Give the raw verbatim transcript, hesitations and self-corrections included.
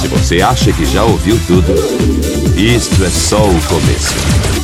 Você acha que já ouviu tudo? Isto é só o começo.